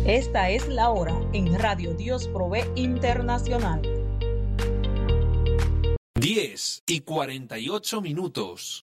Esta es la hora en Radio Dios Provee Internacional. 10:48.